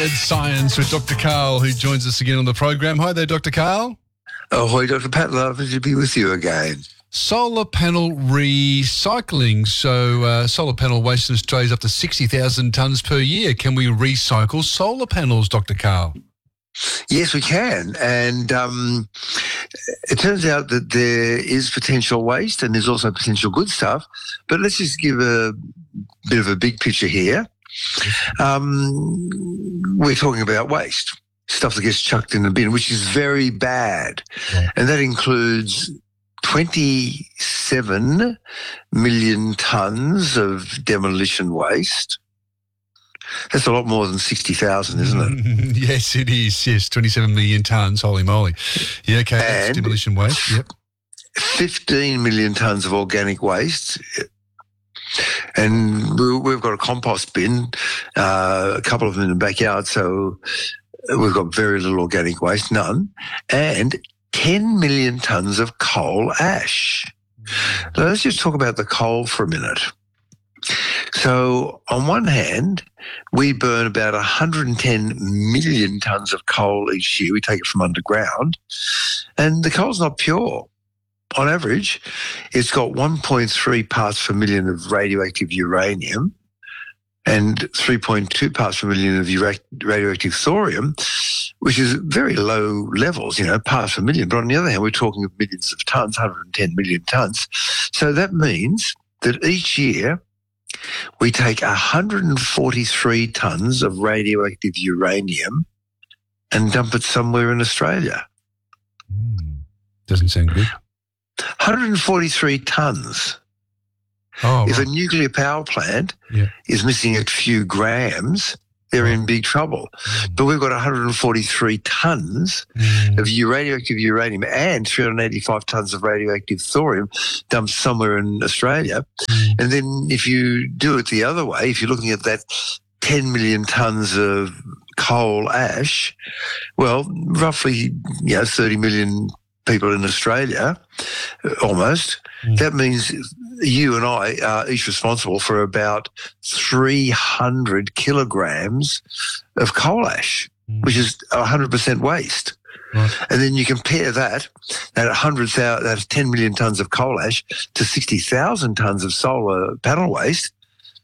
Science with Dr. Karl, who joins us again on the program. Hi there, Dr. Karl. Oh, hi, Dr. Pat. Lovely to be with you again. Solar panel recycling. So solar panel waste in Australia is up to 60,000 tonnes per year. Can we recycle solar panels, Dr. Karl? Yes, we can. And it turns out that there is potential waste and there's also potential good stuff. But let's just give a bit of a big picture here. We're talking about waste, stuff that gets chucked in the bin, which is very bad. Yeah. And that includes 27 million tonnes of demolition waste. That's a lot more than 60,000, isn't it? Yes, it is. Yes, 27 million tonnes. Holy moly. Yeah, okay, that's demolition waste. Yep. 15 million tonnes of organic waste. And we've got a compost bin, a couple of them in the backyard, so we've got very little organic waste, none, and 10 million tonnes of coal ash. Now, let's just talk about the coal for a minute. So on one hand, we burn about 110 million tonnes of coal each year. We take it from underground, and the coal's not pure. On average, it's got 1.3 parts per million of radioactive uranium and 3.2 parts per million of radioactive thorium, which is very low levels, parts per million. But on the other hand, we're talking of millions of tonnes, 110 million tonnes. So that means that each year we take 143 tonnes of radioactive uranium and dump it somewhere in Australia. Doesn't sound good. 143 tonnes. Oh, if right. a nuclear power plant is missing a few grams, they're in big trouble. But we've got 143 tonnes of radioactive uranium and 385 tonnes of radioactive thorium dumped somewhere in Australia. And then if you do it the other way, if you're looking at that 10 million tonnes of coal ash, well, roughly 30 million people in Australia, almost. That means you and I are each responsible for about 300 kilograms of coal ash, which is 100% waste. Right. And then you compare that 10 million tonnes of coal ash to 60,000 tonnes of solar panel waste.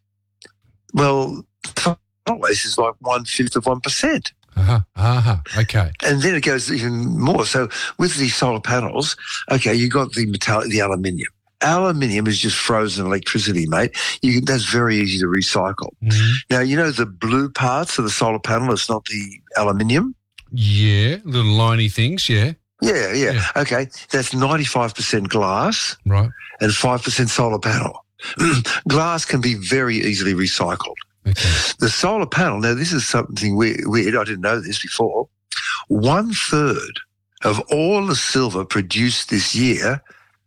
Well, panel waste is like 1/5 of 1%. Okay. And then it goes even more. So with these solar panels, you got the aluminium. Aluminium is just frozen electricity, mate. That's very easy to recycle. Now, the blue parts of the solar panel, it's not the aluminium? Yeah, little liney things, yeah. Yeah. Okay, that's 95% glass, right, and 5% solar panel. Glass can be very easily recycled. Okay. The solar panel, now this is something weird, I didn't know this before. 1/3 of all the silver produced each year,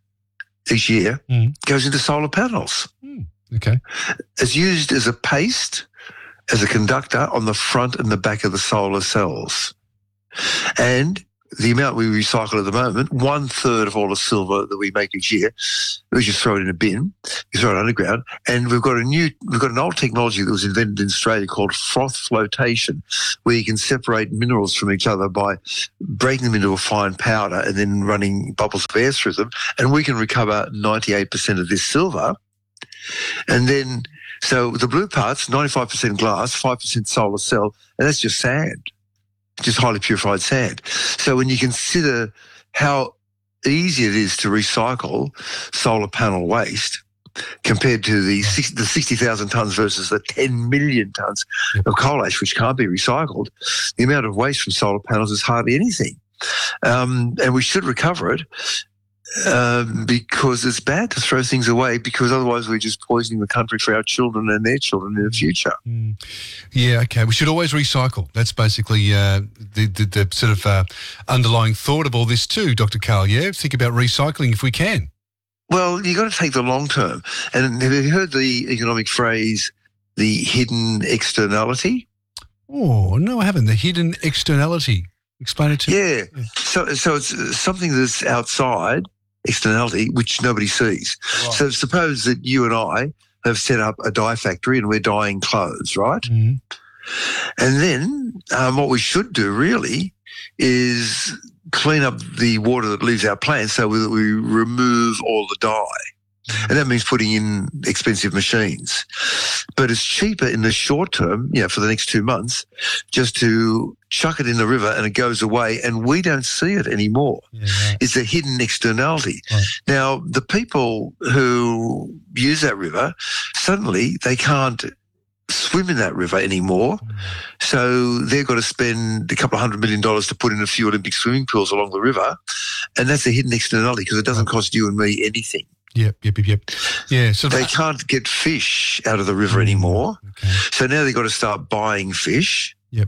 goes into solar panels. Okay. It's used as a paste, as a conductor on the front and the back of the solar cells. And the amount we recycle at the moment, 1/3 of all the silver that we make each year, we just throw it in a bin, we throw it underground, and we've got an old technology that was invented in Australia called froth flotation, where you can separate minerals from each other by breaking them into a fine powder and then running bubbles of air through them, and we can recover 98% of this silver. And then, so the blue parts, 95% glass, 5% solar cell, and that's just sand. Just highly purified sand. So when you consider how easy it is to recycle solar panel waste compared to the 60,000 tonnes versus the 10 million tonnes of coal ash, which can't be recycled, the amount of waste from solar panels is hardly anything. And we should recover it because it's bad to throw things away, because otherwise we're just poisoning the country for our children and their children in the future. Yeah, okay. We should always recycle. That's basically the sort of underlying thought of all this too, Dr. Karl, yeah? Think about recycling if we can. Well, you've got to take the long term. And have you heard the economic phrase, the hidden externality? Oh, no, I haven't. The hidden externality. Explain it to me. Yeah. So it's something that's outside, externality, which nobody sees. Right. So suppose that you and I have set up a dye factory and we're dyeing clothes, right? And then what we should do really is clean up the water that leaves our plants so that we remove all the dye. And that means putting in expensive machines. But it's cheaper in the short term, for the next 2 months, just to chuck it in the river and it goes away and we don't see it anymore. Yeah, right. It's a hidden externality. Right. Now, the people who use that river, suddenly they can't swim in that river anymore. So they've got to spend a couple of $100 million to put in a few Olympic swimming pools along the river. And that's a hidden externality because it doesn't cost you and me anything. Yep. Yeah. So they can't get fish out of the river anymore. Okay. So now they've got to start buying fish. Yep.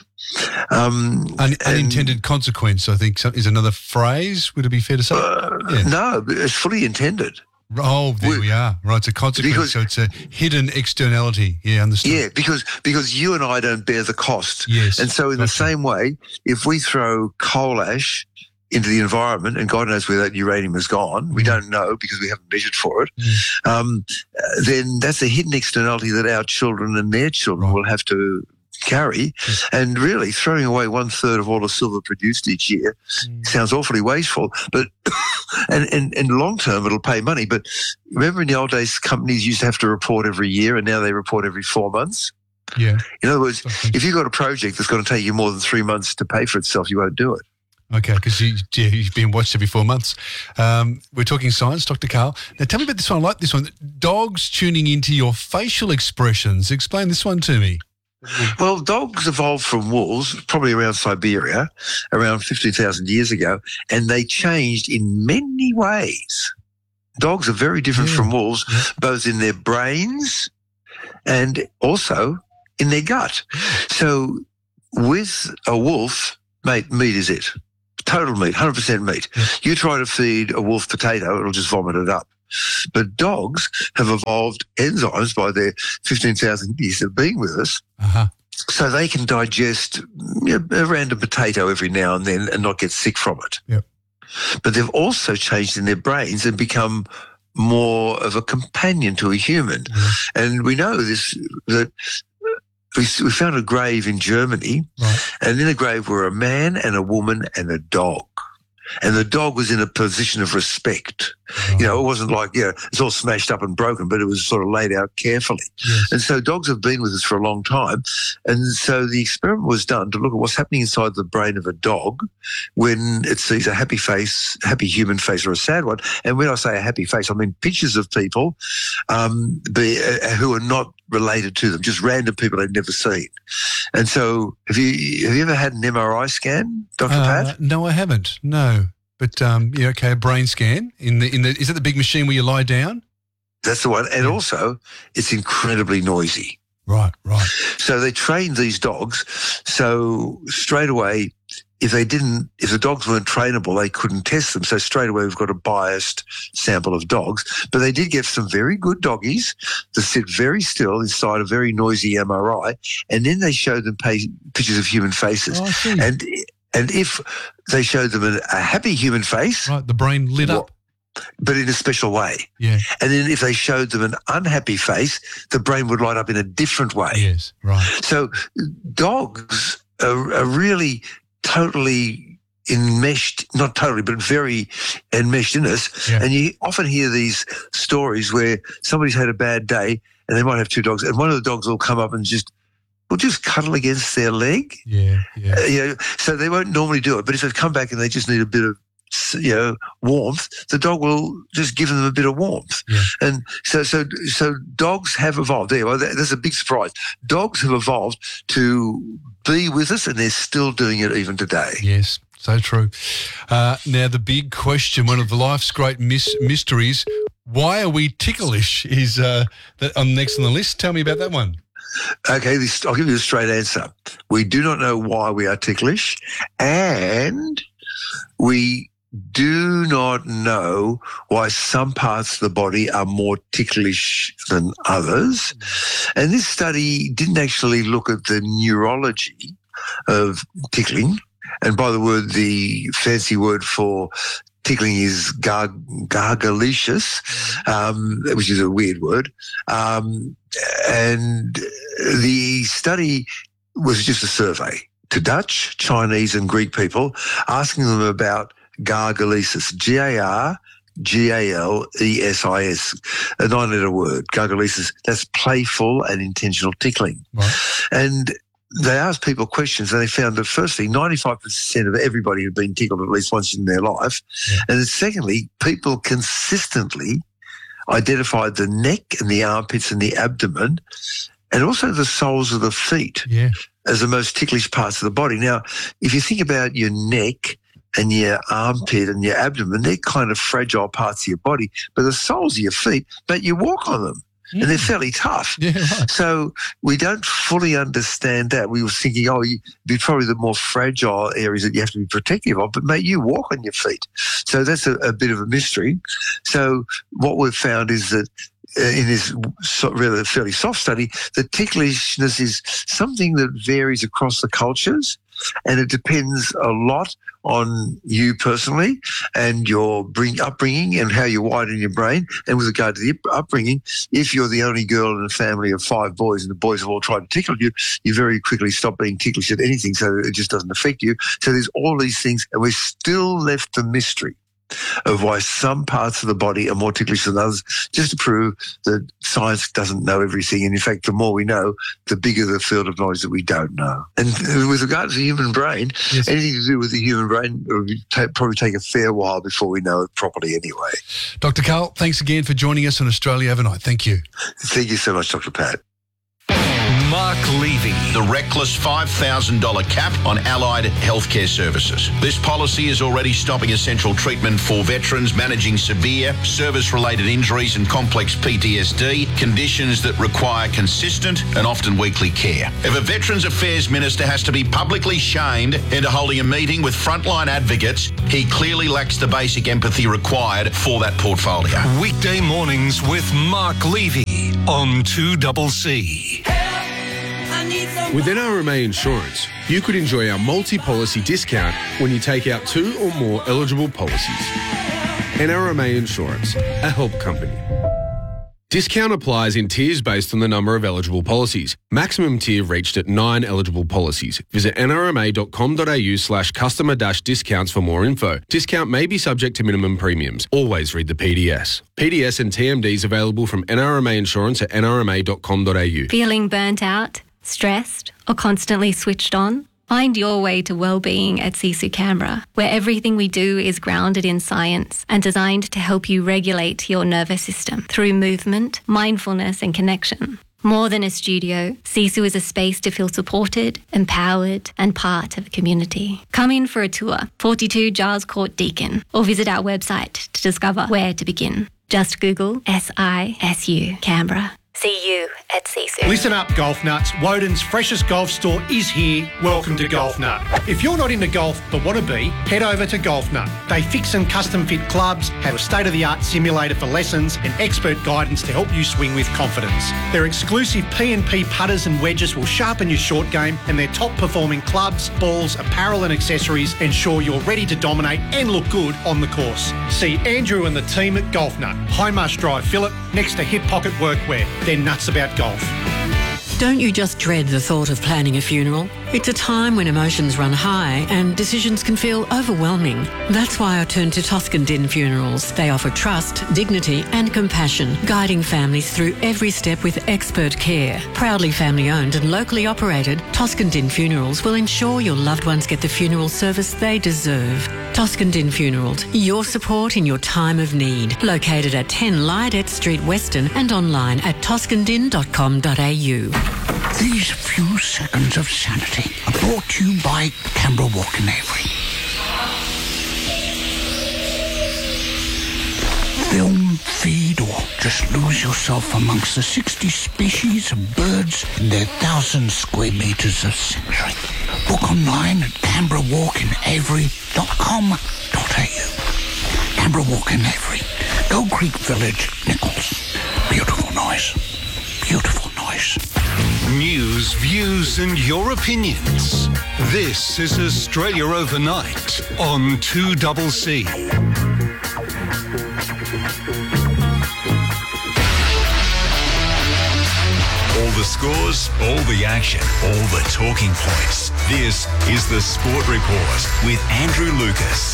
Unintended consequence, I think, is another phrase. Would it be fair to say? No, it's fully intended. Oh, there we are. Right, it's a consequence. So it's a hidden externality. Yeah, understood. Yeah, because you and I don't bear the cost. Yes. And so in the same way, if we throw coal ash into the environment, and God knows where that uranium has gone, we don't know because we haven't measured for it, then that's a hidden externality that our children and their children will have to carry. And really throwing away 1/3 of all the silver produced each year sounds awfully wasteful, but and long term it'll pay money. But remember in the old days companies used to have to report every year and now they report every 4 months? Yeah. In other words, if you've got a project that's going to take you more than 3 months to pay for itself, you won't do it. Okay, because you've been watched every 4 months. We're talking science, Dr. Karl. Now tell me about this one. I like this one. Dogs tuning into your facial expressions. Explain this one to me. Well, dogs evolved from wolves, probably around Siberia, around 15,000 years ago, and they changed in many ways. Dogs are very different from wolves, both in their brains and also in their gut. So with a wolf, mate, meat is it. Total meat, 100% meat. You try to feed a wolf potato, it'll just vomit it up. But dogs have evolved enzymes by their 15,000 years of being with us, so they can digest a random potato every now and then and not get sick from it. Yep. But they've also changed in their brains and become more of a companion to a human. And we know this, that we found a grave in Germany, and in the grave were a man and a woman and a dog. And the dog was in a position of respect. It wasn't like, it's all smashed up and broken, but it was sort of laid out carefully. Yes. And so dogs have been with us for a long time. And so the experiment was done to look at what's happening inside the brain of a dog when it sees a happy face, happy human face, or a sad one. And when I say a happy face, I mean pictures of people who are not related to them, just random people they've never seen. And so have you ever had an MRI scan, Dr. Pat? No, I haven't. No. But a brain scan is that the big machine where you lie down? That's the one. And also it's incredibly noisy. Right. So they trained these dogs. So straight away, if the dogs weren't trainable, they couldn't test them. So straight away, we've got a biased sample of dogs. But they did get some very good doggies to sit very still inside a very noisy MRI. And then they showed them pictures of human faces. Oh, I see. And if they showed them a happy human face, the brain lit up. But in a special way. Yeah. And then if they showed them an unhappy face, the brain would light up in a different way. Yes, right. So dogs are really totally enmeshed, not totally, but very enmeshed in us. Yeah. And you often hear these stories where somebody's had a bad day and they might have two dogs, and one of the dogs will come up and just cuddle against their leg. Yeah. So they won't normally do it. But if they come back and they just need a bit of warmth, the dog will just give them a bit of warmth. Yeah. And so dogs have evolved. That's a big surprise. Dogs have evolved to be with us, and they're still doing it even today. Yes, so true. Now, the big question, one of the life's great mysteries, why are we ticklish, is next on the list. Tell me about that one. Okay, I'll give you a straight answer. We do not know why we are ticklish, and we do not know why some parts of the body are more ticklish than others. And this study didn't actually look at the neurology of tickling. And by the fancy word for tickling is gargalicious, which is a weird word. And the study was just a survey to Dutch, Chinese and Greek people, asking them about gargalesis, G-A-R-G-A-L-E-S-I-S, a 9-letter word, gargalesis. That's playful and intentional tickling. Right. And they asked people questions, and they found that firstly, 95% of everybody had been tickled at least once in their life. Yeah. And then secondly, people consistently identified the neck and the armpits and the abdomen and also the soles of the feet as the most ticklish parts of the body. Now, if you think about your neck and your armpit and your abdomen, they're kind of fragile parts of your body, but the soles of your feet, but you walk on them. And they're fairly tough. Yeah, right. So we don't fully understand that. We were thinking, you'd be probably the more fragile areas that you have to be protective of, but mate, you walk on your feet. So that's a bit of a mystery. So what we've found is that in this really fairly soft study, the ticklishness is something that varies across the cultures, and it depends a lot on you personally and your upbringing and how you're wired in your brain. And with regard to the upbringing, if you're the only girl in a family of 5 boys and the boys have all tried to tickle you, you very quickly stop being ticklish at anything, so it just doesn't affect you. So there's all these things, and we're still left the mystery of why some parts of the body are more ticklish than others, just to prove that science doesn't know everything. And in fact, the more we know, the bigger the field of knowledge that we don't know. And with regard to the human brain, anything to do with the human brain will probably take a fair while before we know it properly anyway. Dr. Karl, thanks again for joining us on Australia Overnight. Thank you. Thank you so much, Dr. Pat. Mark Levy. The reckless $5,000 cap on allied healthcare services. This policy is already stopping essential treatment for veterans managing severe service-related injuries and complex PTSD, conditions that require consistent and often weekly care. If a Veterans Affairs Minister has to be publicly shamed into holding a meeting with frontline advocates, he clearly lacks the basic empathy required for that portfolio. Weekday mornings with Mark Levy on 2CC. With NRMA Insurance, you could enjoy our multi-policy discount when you take out 2 or more eligible policies. NRMA Insurance, a help company. Discount applies in tiers based on the number of eligible policies. Maximum tier reached at 9 eligible policies. Visit nrma.com.au/customer-discounts for more info. Discount may be subject to minimum premiums. Always read the PDS. PDS and TMDs available from NRMA Insurance at nrma.com.au. Feeling burnt out, stressed, or constantly switched on? Find your way to well-being at Sisu Canberra, where everything we do is grounded in science and designed to help you regulate your nervous system through movement, mindfulness and connection. More than a studio, Sisu is a space to feel supported, empowered and part of a community. Come in for a tour, 42 Giles Court Deakin, or visit our website to discover where to begin. Just Google SISU Canberra. See you at Sisu. Listen up, golf nuts. Woden's freshest golf store is here. Welcome to Golf Nut. If you're not into golf but want to be, head over to Golf Nut. They fix and custom fit clubs, have a state-of-the-art simulator for lessons and expert guidance to help you swing with confidence. Their exclusive P&P putters and wedges will sharpen your short game, and their top-performing clubs, balls, apparel and accessories ensure you're ready to dominate and look good on the course. See Andrew and the team at Golf Nut, Highmarsh Drive, Phillip, next to Hip Pocket Workwear. They're nuts about golf. Don't you just dread the thought of planning a funeral? It's a time when emotions run high and decisions can feel overwhelming. That's why I turned to Toscan Din Funerals. They offer trust, dignity and compassion, guiding families through every step with expert care. Proudly family owned and locally operated, Toscan Din Funerals will ensure your loved ones get the funeral service they deserve. Toscan Din Funerals, your support in your time of need. Located at 10 Lydet Street, Weston, and online at toscandin.com.au. These few seconds of sanity are brought to you by Canberra Walk in Avery. Film, feed, or just lose yourself amongst the 60 species of birds in their 1,000 square metres of sanctuary. Book online at canberrawalkinavery.com.au. Canberra Walk in Avery, Gold Creek Village, Nichols. Beautiful noise. Beautiful noise. News, views and your opinions. This is Australia Overnight on 2CC. the scores, all the action, all the talking points. This is the Sport Report with Andrew Lucas.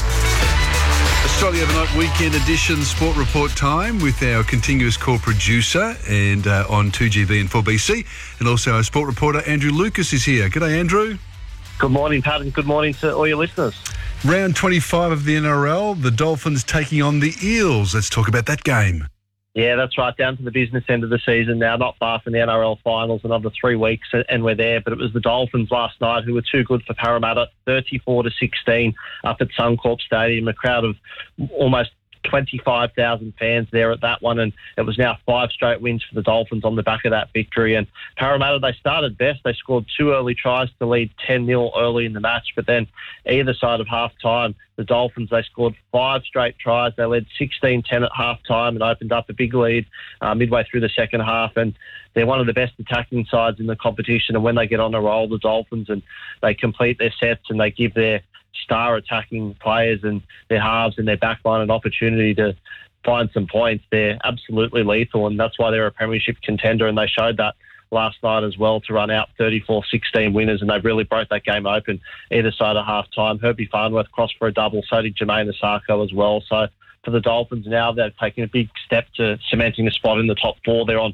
Australia Overnight Weekend Edition Sport Report time with our continuous call producer and on 2GB and 4BC, and also our sport reporter Andrew Lucas is here. G'day, Andrew. Good morning, Pat, and good morning to all your listeners. Round 25 of the NRL, the Dolphins taking on the Eels. Let's talk about that game. Yeah, that's right, down to the business end of the season now, not far from the NRL finals, another 3 weeks and we're there. But it was the Dolphins last night who were too good for Parramatta, 34-16 up at Suncorp Stadium, a crowd of almost 25,000 fans there at that one, and it was now 5 straight wins for the Dolphins on the back of that victory. And Parramatta, they started best. They scored 2 early tries to lead 10-0 early in the match, but then either side of half-time, the Dolphins, they scored 5 straight tries. They led 16-10 at half-time and opened up a big lead midway through the second half, and they're one of the best attacking sides in the competition. And when they get on a roll, the Dolphins, and they complete their sets and they give their star attacking players and their halves and their backline an opportunity to find some points, they're absolutely lethal, and that's why they're a premiership contender, and they showed that last night as well to run out 34-16 winners, and they really broke that game open either side of half-time. Herbie Farnworth crossed for a double, so did Jermaine Asako as well. So for the Dolphins now, they've taken a big step to cementing a spot in the top 4. They're on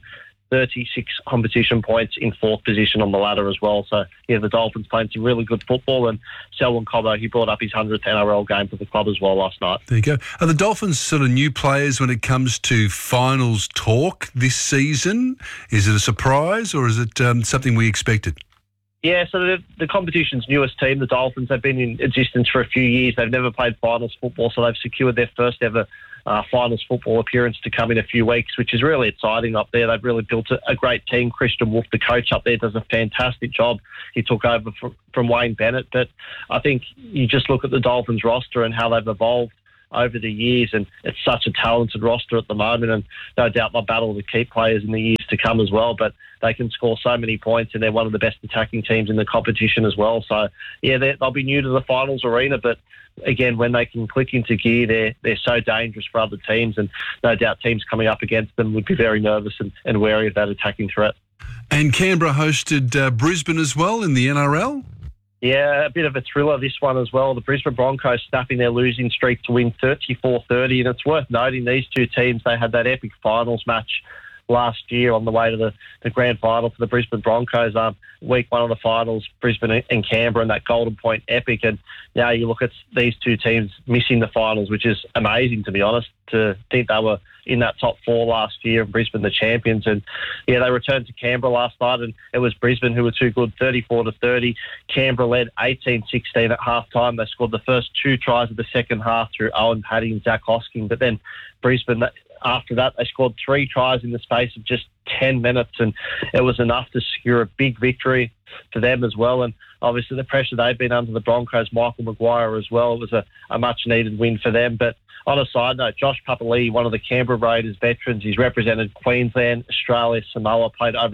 36 competition points in 4th position on the ladder as well. So, yeah, the Dolphins playing some really good football, and Selwyn Cobbo, he brought up his 100th NRL game for the club as well last night. There you go. Are the Dolphins sort of new players when it comes to finals talk this season? Is it a surprise or is it something we expected? Yeah, so the competition's newest team, the Dolphins, they've been in existence for a few years. They've never played finals football, so they've secured their first ever finals football appearance to come in a few weeks, which is really exciting up there. They've really built a great team. Christian Wolf, the coach up there, does a fantastic job. He took over from Wayne Bennett, but I think you just look at the Dolphins roster and how they've evolved over the years, and it's such a talented roster at the moment, and no doubt they'll battle to keep players in the years to come as well, but they can score so many points, and they're one of the best attacking teams in the competition as well. So, yeah, they'll be new to the finals arena, but again, when they can click into gear, they're so dangerous for other teams, and no doubt teams coming up against them would be very nervous and wary of that attacking threat. And Canberra hosted Brisbane as well in the NRL? Yeah, a bit of a thriller, this one as well. The Brisbane Broncos snapping their losing streak to win 34-30, and it's worth noting these two teams, they had that epic finals match last year on the way to the grand final for the Brisbane Broncos. Week 1 of the finals, Brisbane and Canberra, and that Golden Point epic. And now you look at these two teams missing the finals, which is amazing, to be honest, to think they were in that top 4 last year and Brisbane the champions. And yeah, they returned to Canberra last night, and it was Brisbane who were too good, 34-30. Canberra led 18-16 at half-time. They scored the first 2 tries of the second half through Owen Paddy and Zach Hosking, but then Brisbane, after that, they scored 3 tries in the space of just 10 minutes, and it was enough to secure a big victory for them as well. And obviously the pressure they've been under, the Broncos, Michael Maguire as well, it was a much-needed win for them. But on a side note, Josh Papali'i, one of the Canberra Raiders veterans, he's represented Queensland, Australia, Samoa, played over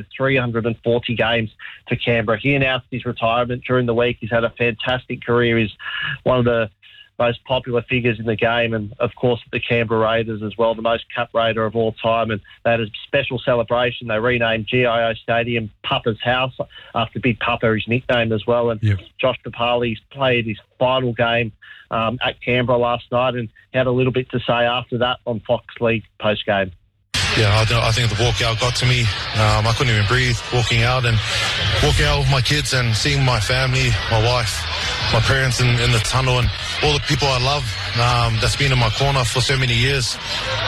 340 games for Canberra. He announced his retirement during the week. He's had a fantastic career. He's one of the most popular figures in the game, and of course the Canberra Raiders as well, the most cap raider of all time, and they had a special celebration. They renamed GIO Stadium Papa's House after Big Papa, his nickname as well. And Josh Papali'i's played his final game at Canberra last night, and he had a little bit to say after that on Fox League post-game. Yeah, I think the walkout got to me. I couldn't even breathe walking out with my kids and seeing my family, my wife, my parents in the tunnel, and all the people I love that's been in my corner for so many years.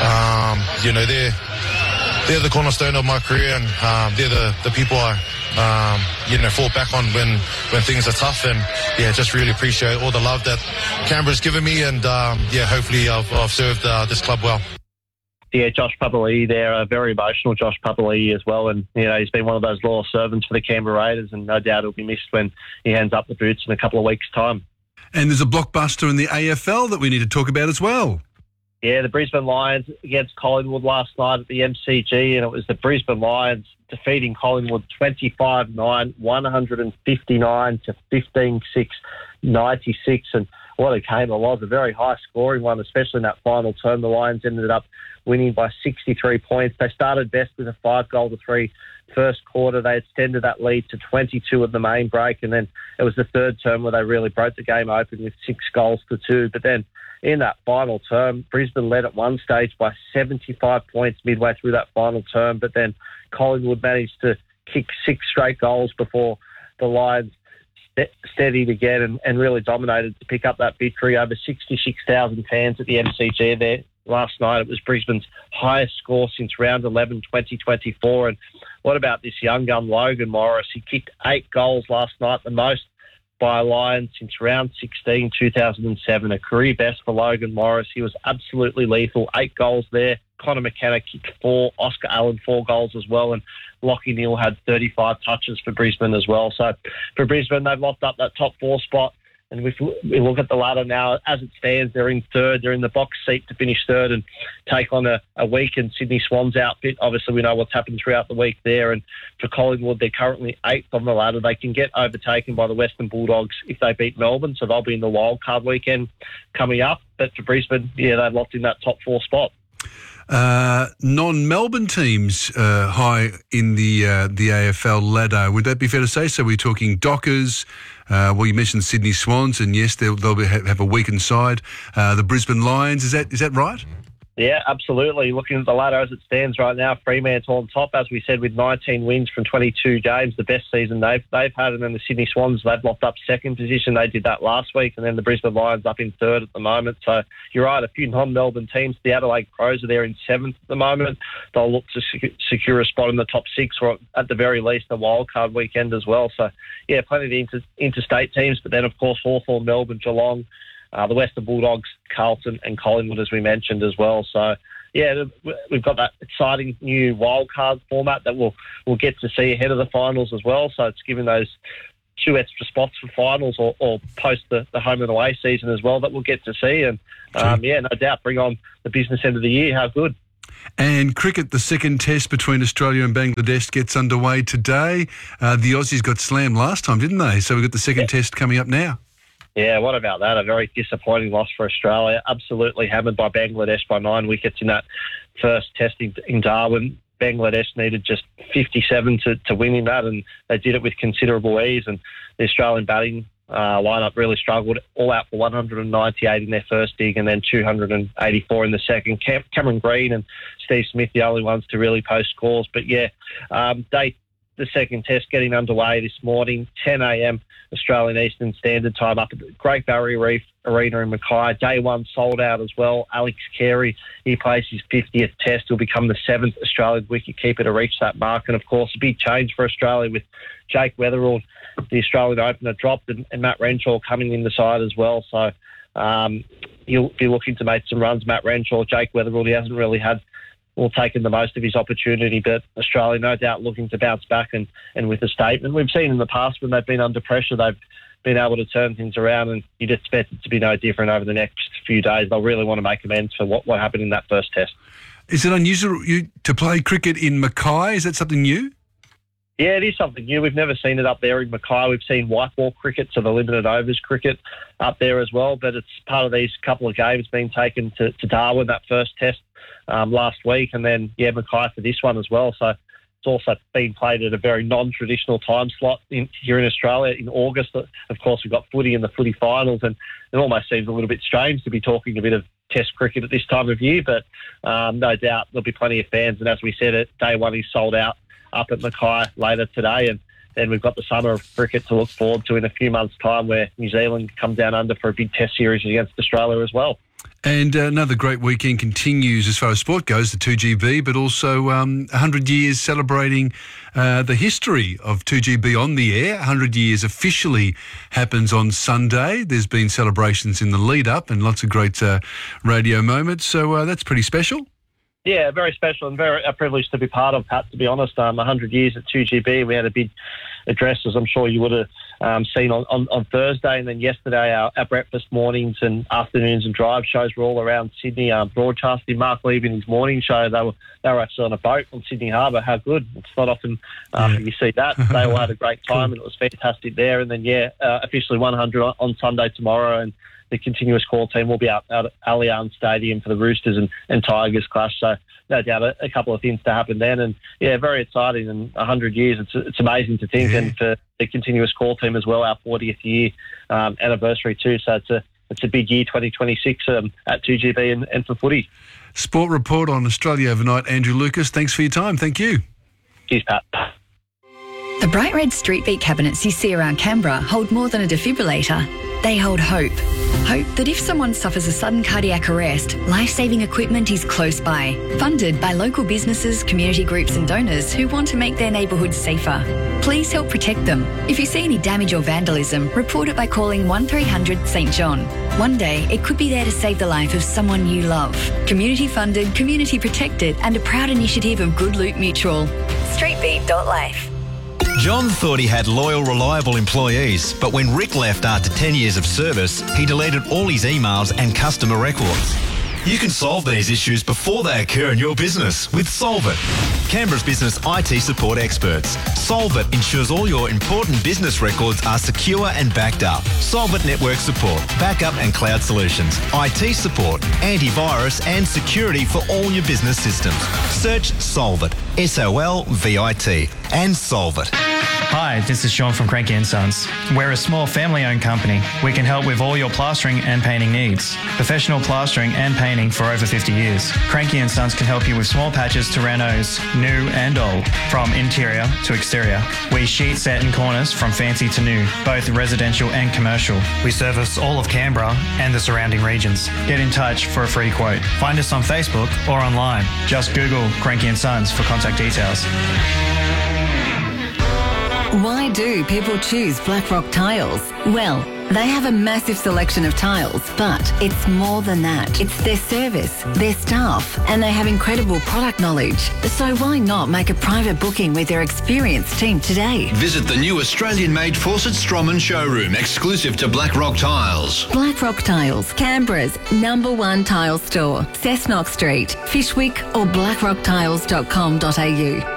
They're the cornerstone of my career, and they're the people I fall back on when things are tough. And yeah, just really appreciate all the love that Canberra's given me, and hopefully I've served this club well. Yeah, Josh Papali'i there, a very emotional Josh Papali'i as well. And, he's been one of those loyal servants for the Canberra Raiders, and no doubt he'll be missed when he hands up the boots in a couple of weeks' time. And there's a blockbuster in the AFL that we need to talk about as well. Yeah, the Brisbane Lions against Collingwood last night at the MCG, and it was the Brisbane Lions defeating Collingwood 25-9, 159 to 15-6, 96. And what a game it was. A very high-scoring one, especially in that final term. The Lions ended up winning by 63 points. They started best with a 5-3 first quarter. They extended that lead to 22 at the main break, and then it was the third term where they really broke the game open with 6-2. But then in that final term, Brisbane led at one stage by 75 points midway through that final term, but then Collingwood managed to kick 6 straight goals before the Lions steadied again and really dominated to pick up that victory. Over 66,000 fans at the MCG there last night. It was Brisbane's highest score since round 11, 2024. And what about this young gun, Logan Morris? He kicked 8 goals last night, the most by a Lion since round 16, 2007. A career best for Logan Morris. He was absolutely lethal. 8 goals there. Connor McKenna kicked 4. Oscar Allen, 4 goals as well. And Lachie Neale had 35 touches for Brisbane as well. So for Brisbane, they've locked up that top 4 spot. And if we look at the ladder now, as it stands, they're in third. They're in the box seat to finish third and take on a weakened Sydney Swans outfit. Obviously, we know what's happened throughout the week there. And for Collingwood, they're currently 8th on the ladder. They can get overtaken by the Western Bulldogs if they beat Melbourne, so they'll be in the wild card weekend coming up. But for Brisbane, they've locked in that top 4 spot. Non-Melbourne teams high in the AFL ladder. Would that be fair to say? So we're talking Dockers. You mentioned Sydney Swans, and yes, they'll have a weakened side. The Brisbane Lions. Is that right? Yeah, absolutely. Looking at the ladder as it stands right now, Fremantle's on top, as we said, with 19 wins from 22 games, the best season they've had. And then the Sydney Swans, they've locked up second position. They did that last week. And then the Brisbane Lions up in third at the moment. So you're right, a few non-Melbourne teams. The Adelaide Crows are there in 7th at the moment. They'll look to secure a spot in the top 6 or at the very least a wildcard weekend as well. So, yeah, plenty of interstate teams. But then, of course, Hawthorn, Melbourne, Geelong, the Western Bulldogs, Carlton and Collingwood, as we mentioned as well. So, yeah, we've got that exciting new wildcard format that we'll get to see ahead of the finals as well. So it's giving those 2 extra spots for finals or post the home and away season as well that we'll get to see. And, no doubt, bring on the business end of the year. How good. And cricket, the second test between Australia and Bangladesh gets underway today. The Aussies got slammed last time, didn't they? So we've got the second test coming up now. Yeah, what about that? A very disappointing loss for Australia. Absolutely hammered by Bangladesh by 9 wickets in that first test in Darwin. Bangladesh needed just 57 to win in that, and they did it with considerable ease. And the Australian batting lineup really struggled, all out for 198 in their first dig and then 284 in the second. Cameron Green and Steve Smith, the only ones to really post scores. But yeah, the second test getting underway this morning, 10 a.m. Australian Eastern Standard Time up at the Great Barrier Reef Arena in Mackay. Day 1 sold out as well. Alex Carey, he plays his 50th test. He'll become the 7th Australian wicketkeeper to reach that mark. And, of course, a big change for Australia with Jake Weatherall, the Australian opener, dropped and Matt Renshaw coming in the side as well. So he'll be looking to make some runs. Matt Renshaw, Jake Weatherall, he hasn't really taken the most of his opportunity, but Australia no doubt looking to bounce back and with a statement. We've seen in the past when they've been under pressure, they've been able to turn things around, and you'd expect it to be no different over the next few days. They'll really want to make amends for what happened in that first test. Is it unusual to play cricket in Mackay? Is that something new? Yeah, it is something new. We've never seen it up there in Mackay. We've seen white ball cricket, so the limited overs cricket up there as well, but it's part of these couple of games being taken to Darwin, that first test last week, and then, Mackay for this one as well. So it's also being played at a very non-traditional time slot here in Australia in August. Of course, we've got footy in the footy finals, and it almost seems a little bit strange to be talking a bit of Test cricket at this time of year, but no doubt there'll be plenty of fans. And as we said, Day 1 is sold out up at Mackay later today, and then we've got the summer of cricket to look forward to in a few months' time, where New Zealand come down under for a big Test series against Australia as well. And another great weekend continues as far as sport goes, the 2GB, but also 100 years celebrating the history of 2GB on the air. 100 years officially happens on Sunday. There's been celebrations in the lead-up and lots of great radio moments, so that's pretty special. Yeah, very special and a privilege to be part of, Pat, to be honest. 100 years at 2GB. We had a big address, as I'm sure you would have seen on Thursday. And then yesterday, our breakfast mornings and afternoons and drive shows were all around Sydney, broadcasting. Mark Levy in his morning show, they were actually on a boat on Sydney Harbour. How good. It's not often you see that. They all had a great time, and it was fantastic there. And then, officially 100 on Sunday tomorrow, and the continuous call team will be out at Allianz Stadium for the Roosters and Tigers clash. So no doubt a couple of things to happen then. And, very exciting. And 100 years, it's amazing to think. And for the continuous call team as well, our 40th year anniversary too. So it's a big year, 2026 at 2GB and for footy. Sport Report on Australia Overnight. Andrew Lucas, thanks for your time. Thank you. Cheers, Pat. The bright red street beat cabinets you see around Canberra hold more than a defibrillator. They hold hope. Hope that if someone suffers a sudden cardiac arrest, life-saving equipment is close by. Funded by local businesses, community groups and donors who want to make their neighbourhoods safer. Please help protect them. If you see any damage or vandalism, report it by calling 1300 St John. One day, it could be there to save the life of someone you love. Community funded, community protected and a proud initiative of Good Loot Mutual. Streetbeat.life. John thought he had loyal, reliable employees, but when Rick left after 10 years of service, he deleted all his emails and customer records. You can solve these issues before they occur in your business with Solvit, Canberra's business IT support experts. Solvit ensures all your important business records are secure and backed up. Solvit network support, backup and cloud solutions, IT support, antivirus and security for all your business systems. Search Solvit, SOLVIT, and Solvit. Hi, this is Sean from Cranky & Sons. We're a small family-owned company. We can help with all your plastering and painting needs. Professional plastering and painting for over 50 years. Cranky & Sons can help you with small patches to renos, new and old, from interior to exterior. We sheet, set and corners from fancy to new, both residential and commercial. We service all of Canberra and the surrounding regions. Get in touch for a free quote. Find us on Facebook or online. Just Google Cranky & Sons for contact details. Why do people choose Blackrock Tiles? Well, they have a massive selection of tiles, but it's more than that. It's their service, their staff, and they have incredible product knowledge. So why not make a private booking with their experienced team today? Visit the new Australian-made Fawcett Stroman showroom, exclusive to Blackrock Tiles. Blackrock Tiles, Canberra's #1 tile store. Cessnock Street, Fishwick or blackrocktiles.com.au.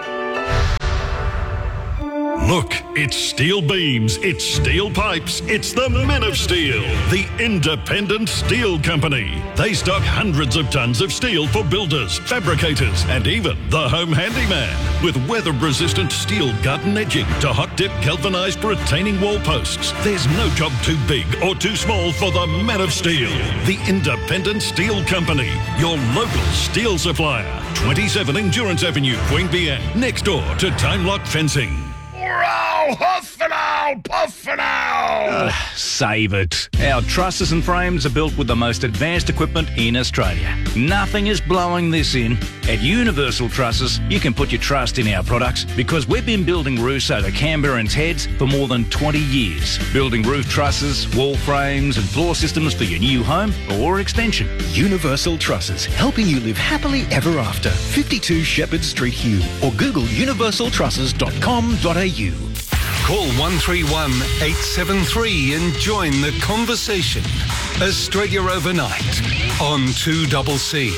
Look, it's steel beams, it's steel pipes, it's the Men of Steel, the independent steel company. They stock hundreds of tons of steel for builders, fabricators, and even the home handyman. With weather-resistant steel gut and edging to hot-dip galvanised retaining wall posts, there's no job too big or too small for the Men of Steel, the independent steel company, your local steel supplier. 27 Endurance Avenue, Queanbeyan, next door to Time Lock Fencing. Huff and owl, puff and owl. Save it. Our trusses and frames are built with the most advanced equipment in Australia. Nothing is blowing this in. At Universal Trusses, you can put your trust in our products because we've been building roofs over Canberrans' heads for more than 20 years. Building roof trusses, wall frames and floor systems for your new home or extension. Universal Trusses, helping you live happily ever after. 52 Shepherd Street, Hume, or Google universaltrusses.com.au. Call 131 873 and join the conversation. Australia Overnight on 2CC.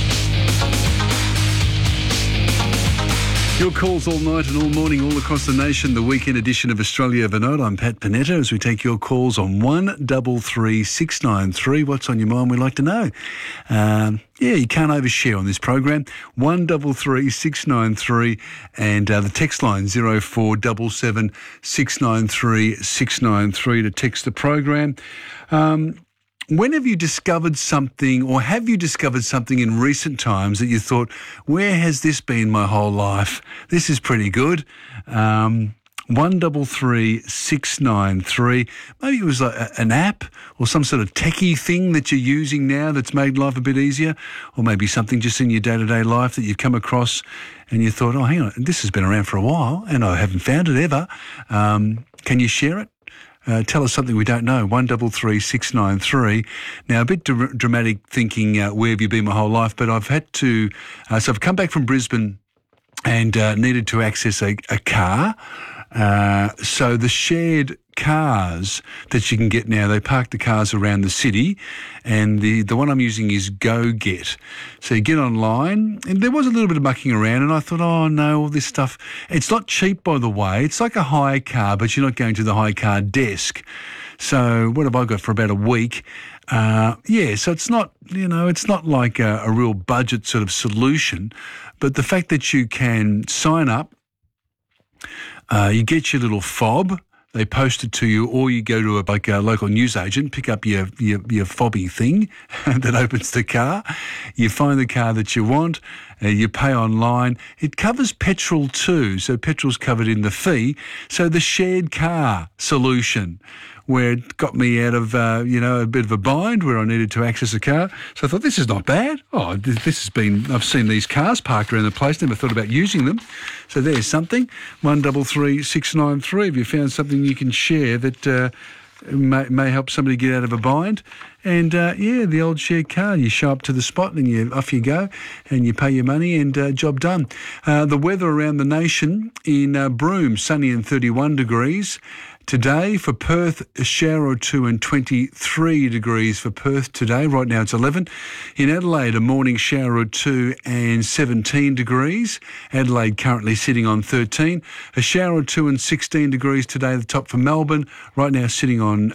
Your calls all night and all morning, all across the nation. The weekend edition of Australia Overnight. I'm Pat Panetta as we take your calls on 133 693. What's on your mind? We'd like to know. You can't overshare on this program. 133 693 and the text line 0477 693 693 to text the program. When have you discovered something, or have you discovered something in recent times that you thought, where has this been my whole life? This is pretty good. 133 693. Maybe it was like an app or some sort of techie thing that you're using now that's made life a bit easier, or maybe something just in your day-to-day life that you've come across and you thought, oh, hang on, this has been around for a while and I haven't found it ever. Can you share it? Tell us something we don't know. 133 693. Now, a bit dramatic thinking, where have you been my whole life? But I've had to, so I've come back from Brisbane and needed to access a car. So the shared cars that you can get now, they park the cars around the city, and the one I'm using is GoGet. So you get online, and there was a little bit of mucking around, and I thought, oh no, all this stuff. It's not cheap, by the way. It's like a hire car, but you're not going to the hire car desk. So what have I got for about a week? So it's not, it's not like a real budget sort of solution, but the fact that you can sign up, you get your little fob, they post it to you, or you go to a local newsagent, pick up your fobby thing that opens the car. You find the car that you want, you pay online. It covers petrol too, so petrol's covered in the fee. So the shared car solution, where it got me out of, a bit of a bind where I needed to access a car. So I thought, this is not bad. Oh, I've seen these cars parked around the place, never thought about using them. So there's something. 133693. Have you found something you can share that may help somebody get out of a bind? And, the old shared car, you show up to the spot and off you go and you pay your money and job done. The weather around the nation in Broome, sunny and 31 degrees. Today for Perth, a shower or two and 23 degrees for Perth today. Right now it's 11. In Adelaide, a morning shower or two and 17 degrees. Adelaide currently sitting on 13. A shower or two and 16 degrees today, the top for Melbourne. Right now sitting on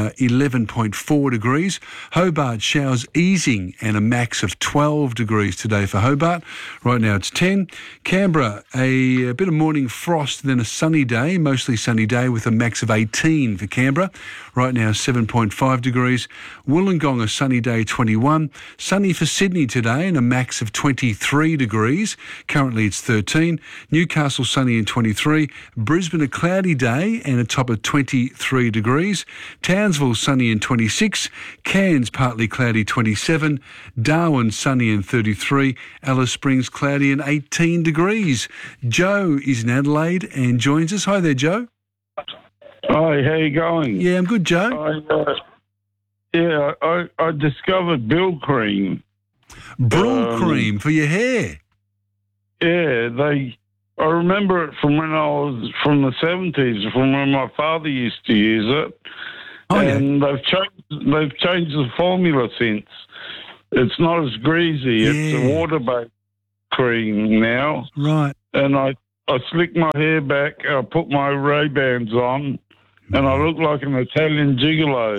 11.4 degrees. Hobart, showers easing and a max of 12 degrees today for Hobart. Right now it's 10. Canberra, a bit of morning frost, then a sunny day, mostly sunny day with a max of 18 for Canberra. Right now 7.5 degrees. Wollongong, a sunny day, 21. Sunny for Sydney today and a max of 23 degrees. Currently it's 13. Newcastle, sunny and 23. Brisbane, a cloudy day and a top of 23 degrees. Townsville, sunny and 26. Cairns, partly cloudy, 27. Darwin, sunny and 33. Alice Springs, cloudy and 18 degrees. Joe is in Adelaide and joins us. Hi there, Joe. Hi, how you going? Yeah, I'm good, Joe. I discovered Brill cream. Brill cream for your hair? Yeah, I remember it from when I was from the 70s, from when my father used to use it. And they've changed the formula since. It's not as greasy. It's a water-based cream now. Right. And I slick my hair back, I put my Ray-Bans on, and I look like an Italian gigolo.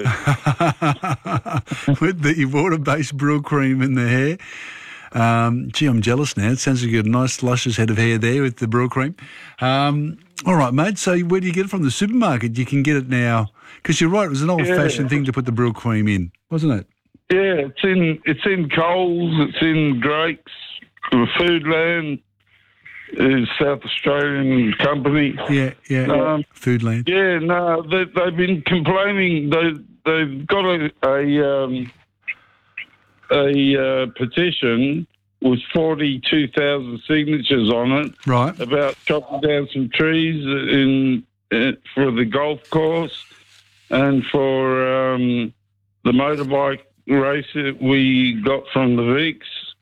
With the water-based Brill cream in the hair. I'm jealous now. It sounds like you got a nice, luscious head of hair there with the Brill cream. All right, mate. So where do you get it from? The supermarket? You can get it now. Because you're right, it was an old-fashioned thing to put the Brill cream in, wasn't it? Yeah, it's in Coles, it's in Drake's, Foodland. Is South Australian company. Yeah. Foodland. Yeah, no, they've been complaining. They've got a petition with 42,000 signatures on it. Right. About chopping down some trees for the golf course and for the motorbike race that we got from the Vicks.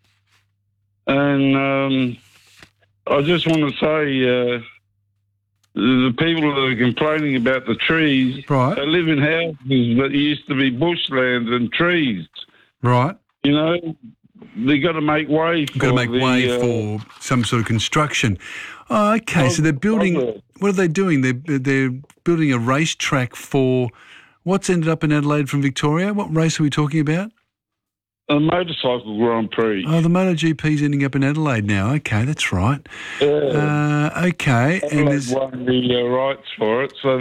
And I just want to say the people that are complaining about the trees, right, they live in houses that used to be bushlands and trees. Right. You know, they got to make way for some sort of construction. Oh, okay, so they're building. What are they doing? They're building a racetrack for what's ended up in Adelaide from Victoria. What race are we talking about? A motorcycle Grand Prix. Oh, the MotoGP's ending up in Adelaide now. Okay, that's right. Yeah. Okay, and there's won the rights for it, so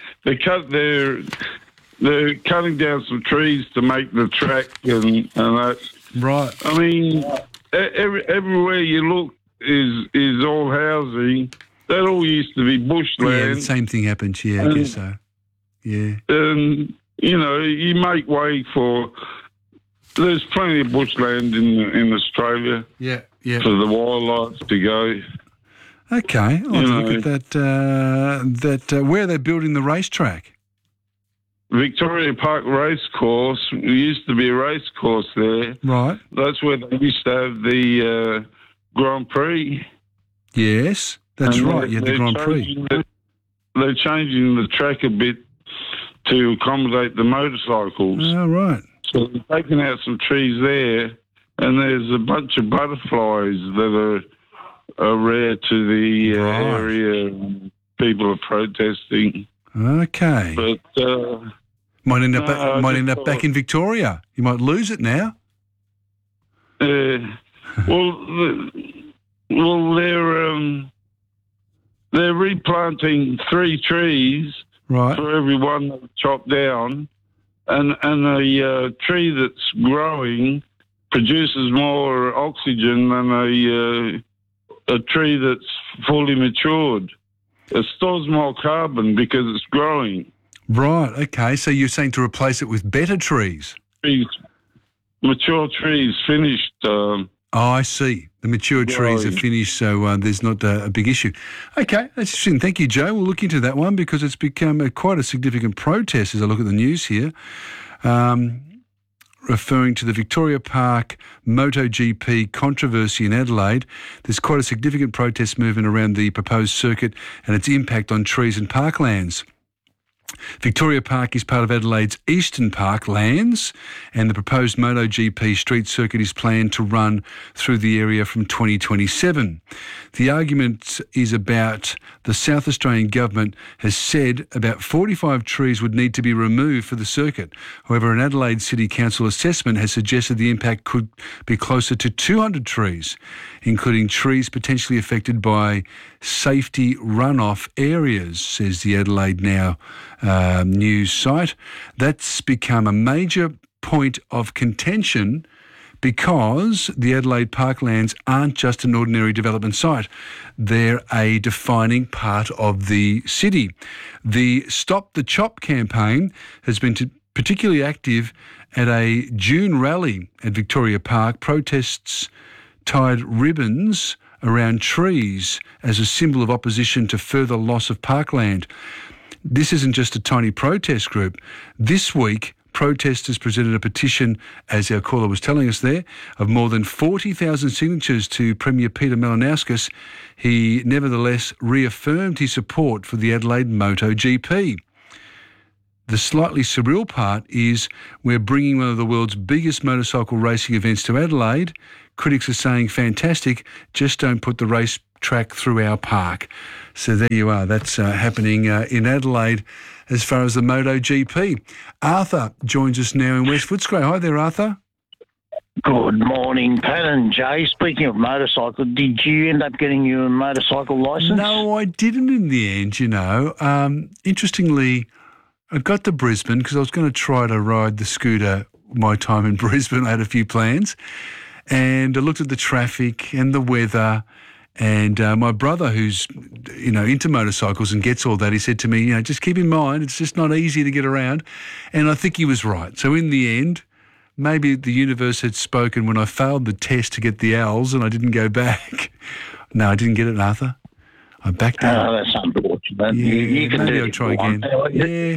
they're cutting down some trees to make the track and that. Right. I mean, everywhere you look is all housing. That all used to be bushland. Yeah, the same thing happened. Yeah, I guess so. Yeah. And you make way for. There's plenty of bushland in Australia. Yeah. For the wildlife to go. Okay, I'll look at that. Where are they building the racetrack? Victoria Park Racecourse. There used to be a racecourse there. Right. That's where they used to have the Grand Prix. Yes, that's right. You had the Grand Prix. they're changing the track a bit to accommodate the motorcycles. Oh, right. So they're taking out some trees there, and there's a bunch of butterflies that are rare to the area. People are protesting. Okay. But might end up back in Victoria. You might lose it now. They're replanting 3 trees right. for every one that's chopped down, and a tree that's growing produces more oxygen than a tree that's fully matured. It stores more carbon because it's growing. Right, okay. So you're saying to replace it with better trees? Mature trees, finished. I see. The mature trees are finished, so there's not a big issue. Okay, that's interesting. Thank you, Joe. We'll look into that one because it's become quite a significant protest as I look at the news here. Referring to the Victoria Park MotoGP controversy in Adelaide, there's quite a significant protest movement around the proposed circuit and its impact on trees and parklands. Victoria Park is part of Adelaide's Eastern Park lands, and the proposed MotoGP street circuit is planned to run through the area from 2027. The argument is about the South Australian government has said about 45 trees would need to be removed for the circuit. However, an Adelaide City Council assessment has suggested the impact could be closer to 200 trees, including trees potentially affected by safety runoff areas, says the Adelaide Now news site. That's become a major point of contention because the Adelaide Parklands aren't just an ordinary development site. They're a defining part of the city. The Stop the Chop campaign has been particularly active at a June rally at Victoria Park. Protests tied ribbons around trees as a symbol of opposition to further loss of parkland. This isn't just a tiny protest group. This week, protesters presented a petition, as our caller was telling us there, of more than 40,000 signatures to Premier Peter Malinauskas. He nevertheless reaffirmed his support for the Adelaide MotoGP. The slightly surreal part is we're bringing one of the world's biggest motorcycle racing events to Adelaide. Critics are saying, fantastic, just don't put the race track through our park. So there you are. That's happening in Adelaide as far as the MotoGP. Arthur joins us now in West Footscray. Hi there, Arthur. Good morning, Pat and Jay. Speaking of motorcycle, did you end up getting your motorcycle licence? No, I didn't in the end, you know. Interestingly, I got to Brisbane because I was going to try to ride the scooter my time in Brisbane. I had a few plans. And I looked at the traffic and the weather, and my brother, who's, into motorcycles and gets all that, he said to me, just keep in mind, it's just not easy to get around. And I think he was right. So in the end, maybe the universe had spoken when I failed the test to get the L's and I didn't go back. No, I didn't get it, Arthur. I backed out. Oh, that's unfortunate. Yeah, you can maybe do I'll try again. Yeah.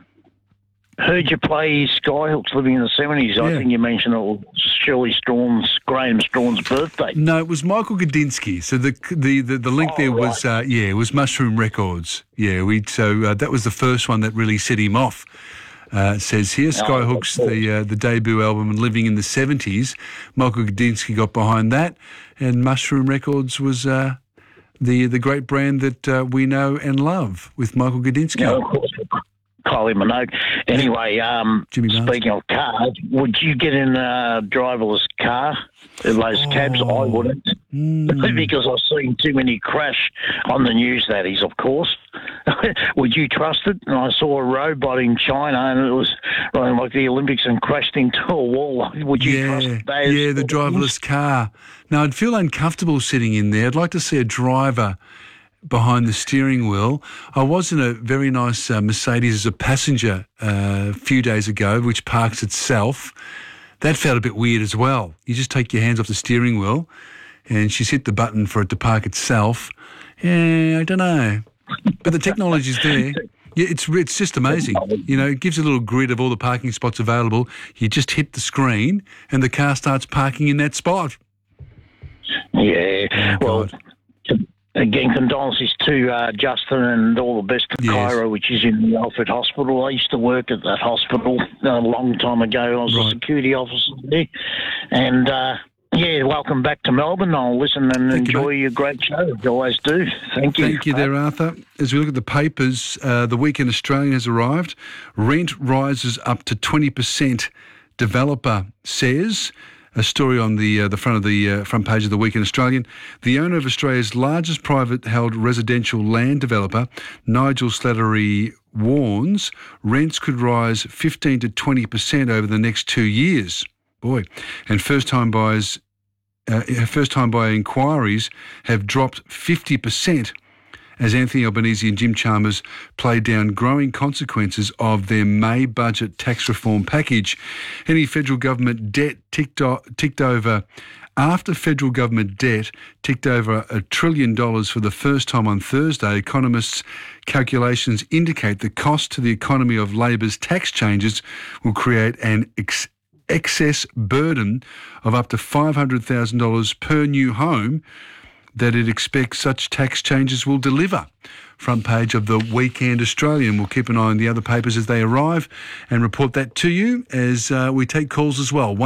Heard you play Skyhooks living in the 70s. I think you mentioned it was Shirley Graham Strawn's birthday. No, it was Michael Gudinski. So the link there was, it was Mushroom Records. Yeah, that was the first one that really set him off. It says here, Skyhooks, the debut album and Living in the 70s. Michael Gudinski got behind that, and Mushroom Records was the great brand that we know and love with Michael Gudinski. Yeah, of course. Kylie Minogue. Anyway, speaking of cars, would you get in a driverless car? Those cabs, I wouldn't. Because I've seen too many crash on the news, that is, of course. Would you trust it? And I saw a robot in China and it was running like the Olympics and crashed into a wall. Would you trust that? Yeah, the driverless car. Now, I'd feel uncomfortable sitting in there. I'd like to see a driver behind the steering wheel. I was in a very nice Mercedes as a passenger a few days ago, which parks itself. That felt a bit weird as well. You just take your hands off the steering wheel and she's hit the button for it to park itself. Yeah, I don't know. But the technology's there. Yeah, it's just amazing. It gives you a little grid of all the parking spots available. You just hit the screen and the car starts parking in that spot. Yeah, again, condolences to Justin and all the best to Kyra, which is in the Alfred Hospital. I used to work at that hospital a long time ago. I was a security officer there. And, welcome back to Melbourne. I'll listen and enjoy your great show. I always do. Thank you. Thank you there, Arthur. As we look at the papers, the Weekend Australian has arrived. Rent rises up to 20%, developer says. A story on the front of the front page of the Weekend Australian. The owner of Australia's largest private-held residential land developer, Nigel Slattery, warns rents could rise 15 to 20% over the next 2 years. Boy, and first-time buyer inquiries have dropped 50%. As Anthony Albanese and Jim Chalmers play down growing consequences of their May budget tax reform package. Any federal government debt ticked over. After federal government debt ticked over $1 trillion for the first time on Thursday, economists' calculations indicate the cost to the economy of Labor's tax changes will create an excess burden of up to $500,000 per new home that it expects such tax changes will deliver. Front page of the Weekend Australian. We'll keep an eye on the other papers as they arrive and report that to you as we take calls as well.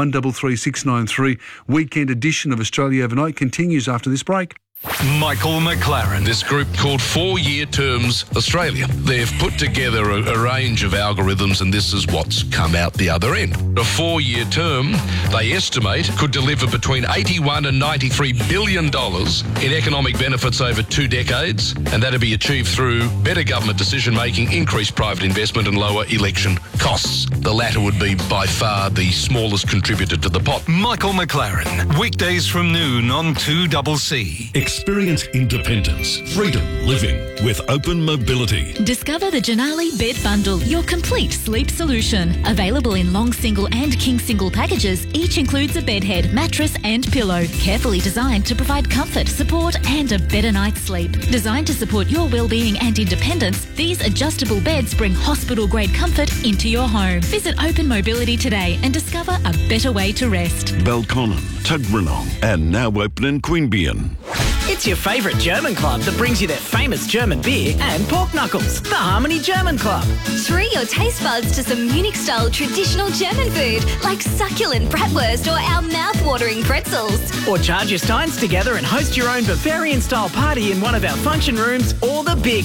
133693 Weekend edition of Australia Overnight continues after this break. Michael McLaren. This group called 4 Year Terms Australia. They've put together a range of algorithms, and this is what's come out the other end. A 4-year term, they estimate, could deliver between $81 and $93 billion in economic benefits over 2 decades, and that'll be achieved through better government decision-making, increased private investment and lower election costs. The latter would be by far the smallest contributor to the pot. Michael McLaren. Weekdays from noon on 2CC. Experience independence, freedom living with Open Mobility. Discover the Janali Bed Bundle, your complete sleep solution. Available in long single and king single packages, each includes a bed head, mattress and pillow. Carefully designed to provide comfort, support and a better night's sleep. Designed to support your well-being and independence, these adjustable beds bring hospital-grade comfort into your home. Visit Open Mobility today and discover a better way to rest. Belconnen, Tuggeranong and now open in Queanbeyan. It's your favourite German club that brings you their famous German beer and pork knuckles. The Harmony German Club. Treat your taste buds to some Munich-style traditional German food like succulent bratwurst or our mouth-watering pretzels. Or charge your steins together and host your own Bavarian-style party in one of our function rooms or the big